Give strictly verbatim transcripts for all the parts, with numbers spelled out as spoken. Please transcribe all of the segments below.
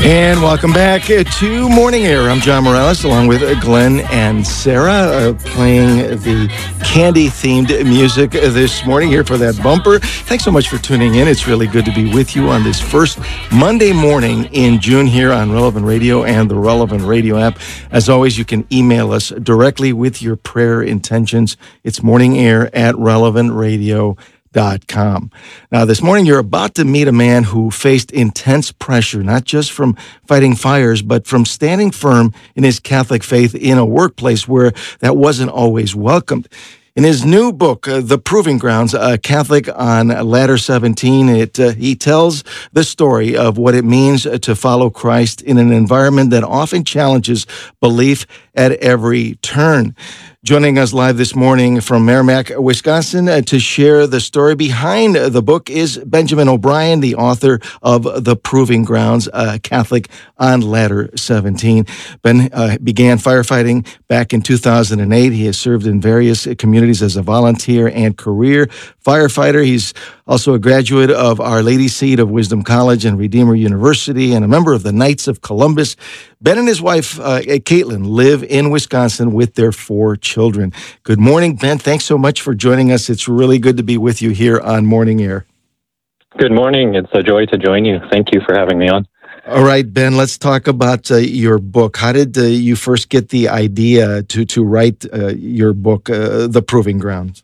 And welcome back to Morning Air. I'm John Morales, along with Glenn and Sarah, uh, playing the candy-themed music this morning here for that bumper. Thanks so much for tuning in. It's really good to be with you on this first Monday morning in June here on Relevant Radio and the Relevant Radio app. As always, you can email us directly with your prayer intentions. It's morningair at relevant radio dot com. Now, this morning, you're about to meet a man who faced intense pressure, not just from fighting fires, but from standing firm in his Catholic faith in a workplace where that wasn't always welcomed. In his new book, uh, The Proving Grounds, A Catholic on Ladder seventeen, it, uh, he tells the story of what it means to follow Christ in an environment that often challenges belief at every turn. Joining us live this morning from Merrimack, Wisconsin, uh, to share the story behind the book is Benjamin O'Brien, the author of The Proving Grounds, A Catholic on Ladder seventeen. Ben uh, began firefighting back in two thousand eight. He has served in various communities as a volunteer and career firefighter. He's also a graduate of Our Lady Seat of Wisdom College and Redeemer University and a member of the Knights of Columbus. Ben and his wife, uh, Caitlin, live in Wisconsin with their four children. Good morning, Ben. Thanks so much for joining us. It's really good to be with you here on Morning Air. Good morning. It's a joy to join you. Thank you for having me on. All right, Ben, let's talk about uh, your book. How did uh, you first get the idea to, to write uh, your book, uh, The Proving Grounds?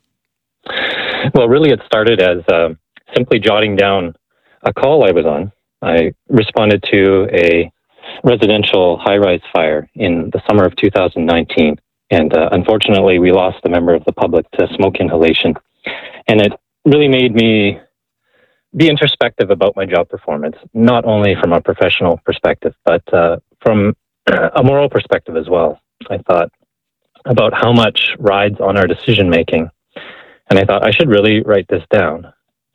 Well, really, it started as uh, simply jotting down a call I was on. I responded to a residential high-rise fire in the summer of two thousand nineteen. And uh, unfortunately, we lost a member of the public to smoke inhalation. And it really made me be introspective about my job performance, not only from a professional perspective, but uh, from a moral perspective as well. I thought about how much rides on our decision-making. And I thought I should really write this down.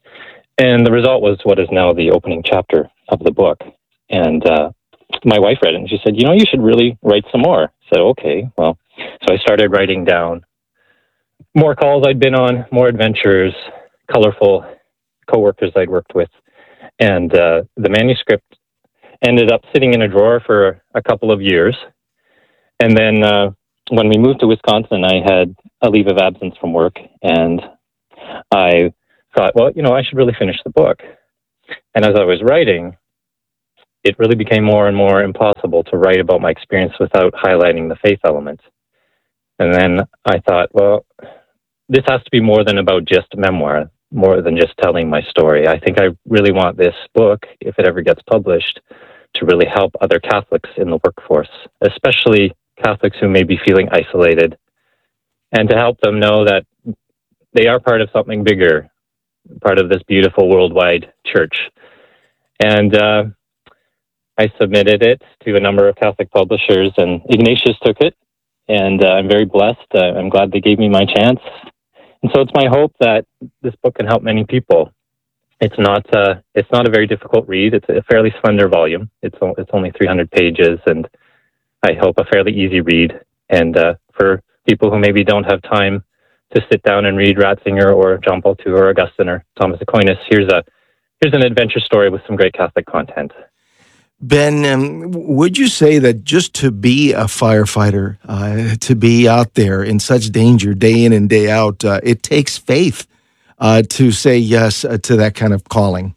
And the result was what is now the opening chapter of the book. And uh, my wife read it and she said, you know, you should really write some more. I said, okay, well, so I started writing down more calls I'd been on, more adventures, colorful coworkers I'd worked with. And uh, the manuscript ended up sitting in a drawer for a couple of years. And then uh, when we moved to Wisconsin, I had a leave of absence from work. And I thought, well, you know, I should really finish the book. And as I was writing, it really became more and more impossible to write about my experience without highlighting the faith element. And then I thought, well, this has to be more than about just memoir, more than just telling my story. I think I really want this book, if it ever gets published, to really help other Catholics in the workforce, especially Catholics who may be feeling isolated, and to help them know that they are part of something bigger, part of this beautiful worldwide church. And uh, I submitted it to a number of Catholic publishers, and Ignatius took it, and uh, I'm very blessed. Uh, I'm glad they gave me my chance. And so it's my hope that this book can help many people. It's not uh, it's not a very difficult read. It's a fairly slender volume. It's o- it's only three hundred pages, and I hope a fairly easy read. And uh, for people who maybe don't have time to sit down and read Ratzinger or John Paul the Second or Augustine or Thomas Aquinas, here's a here's an adventure story with some great Catholic content. Ben, um, would you say that just to be a firefighter, uh, to be out there in such danger day in and day out, uh, it takes faith uh, to say yes uh, to that kind of calling?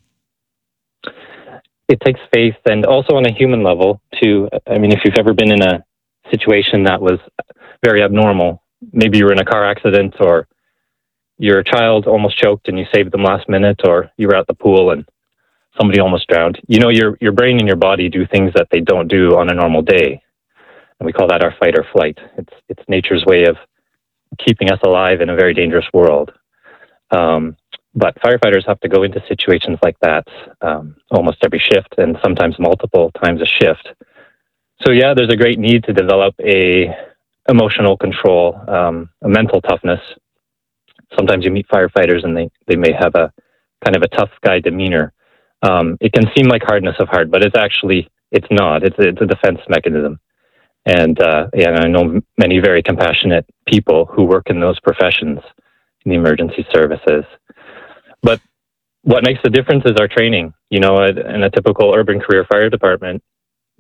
It takes faith, and also on a human level, too. I mean, if you've ever been in a situation that was very abnormal, maybe you were in a car accident, or your child almost choked and you saved them last minute, or you were at the pool and somebody almost drowned. You know, your your brain and your body do things that they don't do on a normal day. And we call that our fight or flight. It's it's nature's way of keeping us alive in a very dangerous world. Um, but firefighters have to go into situations like that um, almost every shift, and sometimes multiple times a shift. So yeah, there's a great need to develop a emotional control, um, a mental toughness. Sometimes you meet firefighters and they, they may have a kind of a tough guy demeanor. Um, it can seem like hardness of heart, but it's actually, it's not. It's a, it's a defense mechanism. And uh, yeah, I know many very compassionate people who work in those professions, in the emergency services. But what makes the difference is our training. You know, in a typical urban career fire department,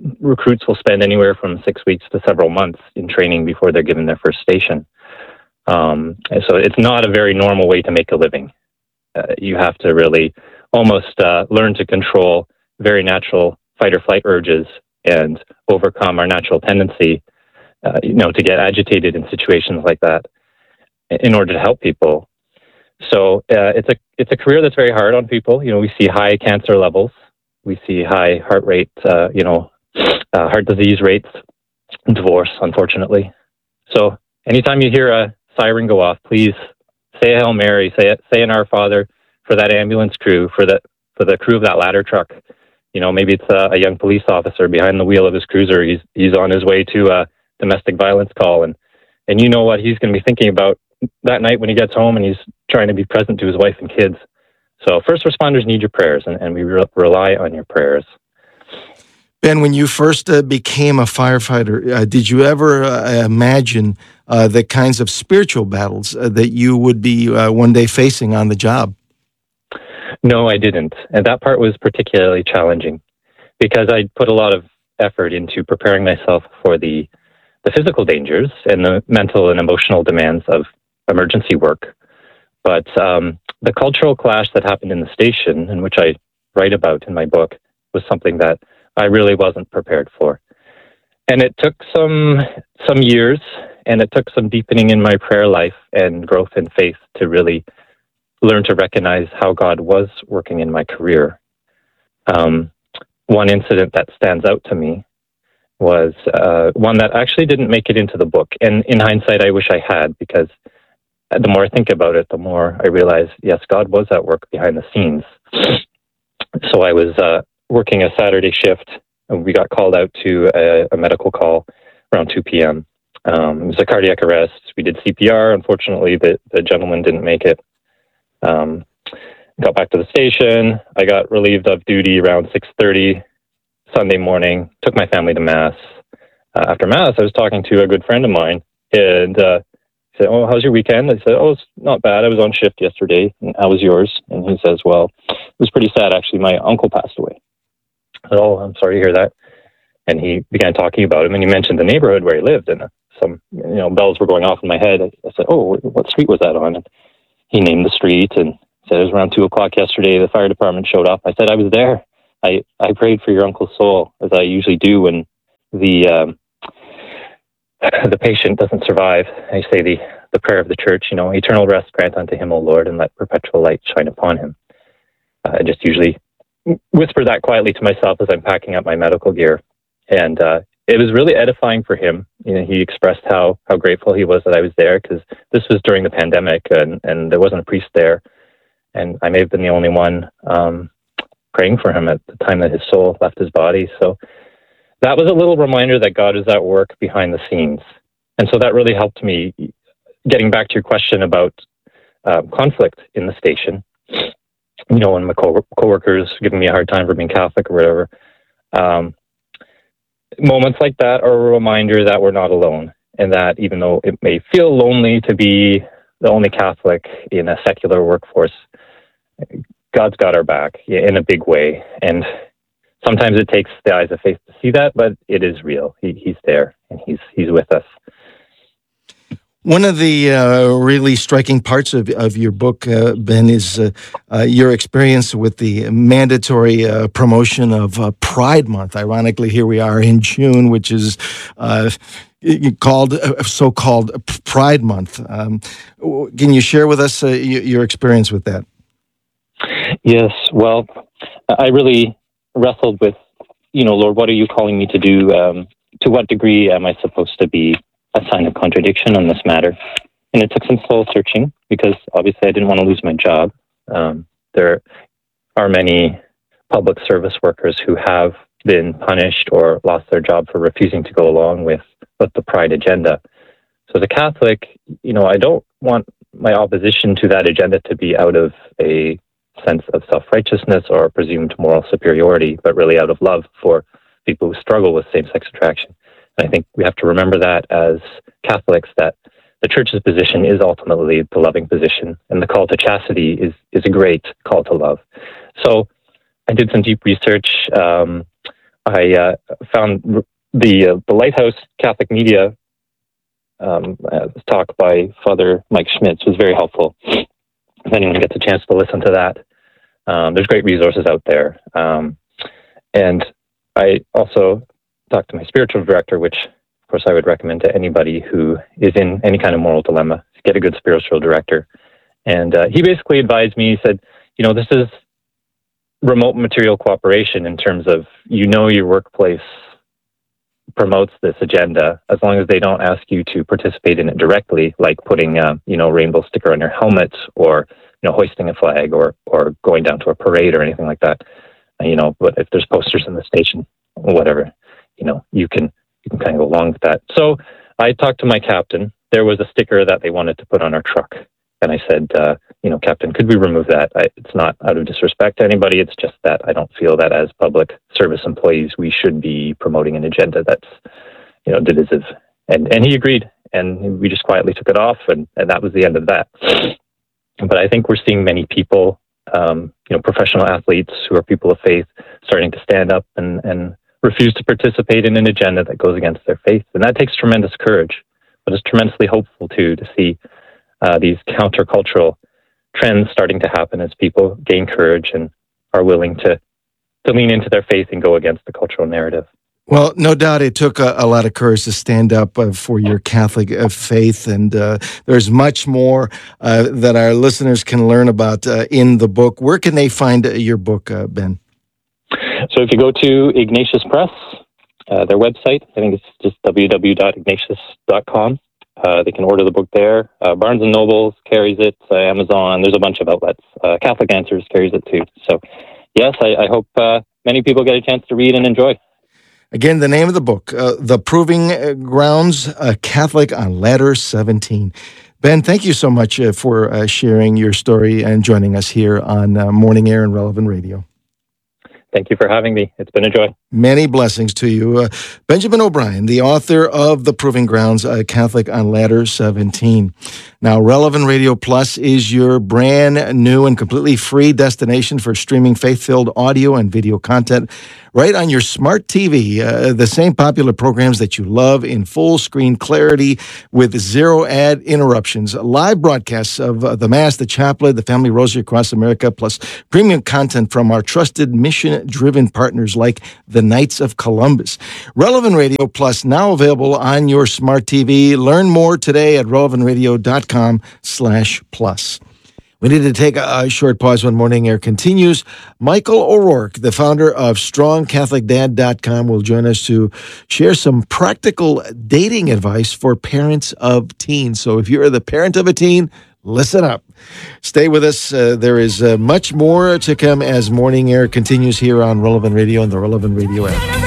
recruits will spend anywhere from six weeks to several months in training before they're given their first station. Um, and so it's not a very normal way to make a living. Uh, you have to really almost uh, learn to control very natural fight or flight urges and overcome our natural tendency, uh, you know, to get agitated in situations like that in order to help people. So uh, it's a it's a career that's very hard on people. You know, we see high cancer levels, we see high heart rate, uh, you know, uh, heart disease rates, divorce, unfortunately. So anytime you hear a siren go off, please say a Hail Mary, say it, say an Our Father for that ambulance crew, for the for the crew of that ladder truck. You know, maybe it's a, a young police officer behind the wheel of his cruiser. He's he's on his way to a domestic violence call, and and you know what he's going to be thinking about that night when he gets home, and he's trying to be present to his wife and kids. So first responders need your prayers, and, and we re- rely on your prayers. Ben, when you first uh, became a firefighter, uh, did you ever uh, imagine uh, the kinds of spiritual battles uh, that you would be uh, one day facing on the job? No, I didn't. And that part was particularly challenging because I put a lot of effort into preparing myself for the, the physical dangers and the mental and emotional demands of emergency work. But um, the cultural clash that happened in the station, in which I write about in my book, was something that I really wasn't prepared for. And it took some some years, and it took some deepening in my prayer life and growth in faith to really learn to recognize how God was working in my career. Um, one incident that stands out to me was uh, one that actually didn't make it into the book. And in hindsight, I wish I had, because the more I think about it, the more I realize, yes, God was at work behind the scenes. So I was uh, working a Saturday shift, and we got called out to a, a medical call around two p.m. Um, it was a cardiac arrest. We did C P R. Unfortunately, the, the gentleman didn't make it. Um, got back to the station. I got relieved of duty around six thirty Sunday morning, took my family to Mass. Uh, after Mass, I was talking to a good friend of mine, and uh, he said, "Oh, how's your weekend?" I said, "Oh, it's not bad. I was on shift yesterday. And how was yours?" And he says, "Well, it was pretty sad, actually. My uncle passed away." I said, "Oh, I'm sorry to hear that." And he began talking about him, and he mentioned the neighborhood where he lived, and some, you know, bells were going off in my head. I, I said, "Oh, what street was that on?" And he named the street and said it was around two o'clock yesterday. The fire department showed up. I said, "I was there. I, I prayed for your uncle's soul, as I usually do when the um, the patient doesn't survive. I say the, the prayer of the church, you know, eternal rest grant unto him, O Lord, and let perpetual light shine upon him." Uh, I just usually whisper that quietly to myself as I'm packing up my medical gear. And uh, it was really edifying for him. You know, he expressed how, how grateful he was that I was there, because this was during the pandemic, and, and there wasn't a priest there. And I may have been the only one um, praying for him at the time that his soul left his body. So that was a little reminder that God is at work behind the scenes. And so that really helped me. Getting back to your question about uh, conflict in the station, you know, when my co- coworkers giving me a hard time for being Catholic or whatever, um, moments like that are a reminder that we're not alone, and that even though it may feel lonely to be the only Catholic in a secular workforce, God's got our back in a big way. And sometimes it takes the eyes of faith to see that, but it is real. He, he's there, and he's he's with us. One of the uh, really striking parts of, of your book, uh, Ben, is uh, uh, your experience with the mandatory uh, promotion of uh, Pride Month. Ironically, here we are in June, which is uh, called uh, so-called Pride Month. Um, can you share with us uh, your experience with that? Yes, well, I really wrestled with, you know, Lord, what are you calling me to do? Um, to what degree am I supposed to be a sign of contradiction on this matter? And it took some soul searching, because obviously I didn't want to lose my job. Um, there are many public service workers who have been punished or lost their job for refusing to go along with, with the Pride agenda. So as a Catholic, you know, I don't want my opposition to that agenda to be out of a sense of self-righteousness or presumed moral superiority, but really out of love for people who struggle with same-sex attraction. And I think we have to remember that as Catholics, that the Church's position is ultimately the loving position, and the call to chastity is, is a great call to love. So I did some deep research. Um, I uh, found the uh, the Lighthouse Catholic Media um, uh, talk by Father Mike Schmitz was very helpful. If anyone gets a chance to listen to that, um, there's great resources out there. Um, and I also talked to my spiritual director, which of course I would recommend to anybody who is in any kind of moral dilemma, to get a good spiritual director. And uh, he basically advised me, he said, you know, this is remote material cooperation in terms of, you know, your workplace promotes this agenda, as long as they don't ask you to participate in it directly, like putting, uh, you know, a rainbow sticker on your helmet, or, you know, hoisting a flag, or, or going down to a parade or anything like that. Uh, you know, but if there's posters in the station, whatever, you know, you can, you can kind of go along with that. So I talked to my captain. There was a sticker that they wanted to put on our truck. And I said, uh, you know, Captain, could we remove that? I, it's not out of disrespect to anybody. It's just that I don't feel that as public service employees, we should be promoting an agenda that's, you know, divisive. And and he agreed. And we just quietly took it off. And, and that was the end of that. But I think we're seeing many people, um, you know, professional athletes who are people of faith, starting to stand up and, and refuse to participate in an agenda that goes against their faith. And that takes tremendous courage. But it's tremendously hopeful, too, to see Uh, these countercultural trends starting to happen as people gain courage and are willing to, to lean into their faith and go against the cultural narrative. Well, no doubt it took a, a lot of courage to stand up uh, for your Catholic uh, faith, and uh, there's much more uh, that our listeners can learn about uh, in the book. Where can they find uh, your book, uh, Ben? So if you go to Ignatius Press, uh, their website, I think it's just w w w dot ignatius dot com. Uh, they can order the book there. Uh, Barnes and Nobles carries it. Uh, Amazon. There's a bunch of outlets. Uh, Catholic Answers carries it too. So, yes, I, I hope uh, many people get a chance to read and enjoy. Again, the name of the book, uh, The Proving Grounds, a Catholic on Ladder seventeen. Ben, thank you so much uh, for uh, sharing your story and joining us here on uh, Morning Air and Relevant Radio. Thank you for having me. It's been a joy. Many blessings to you. Uh, Benjamin O'Brien, the author of The Proving Grounds, a Catholic on Ladder seventeen. Now, Relevant Radio Plus is your brand new and completely free destination for streaming faith-filled audio and video content right on your smart T V. Uh, the same popular programs that you love in full screen clarity with zero ad interruptions. Live broadcasts of uh, the Mass, the Chaplet, the Family Rosary across America, plus premium content from our trusted mission-driven partners like the Knights of Columbus. Relevant Radio Plus now available on your smart T V. Learn more today at relevant radio dot com slash plus. We need to take a, a short pause when Morning Air continues. Michael O'Rourke, the founder of strong catholic dad dot com, will join us to share some practical dating advice for parents of teens. So if you're the parent of a teen, listen up. Stay with us. Uh, there is uh, much more to come as Morning Air continues here on Relevant Radio and the Relevant Radio app.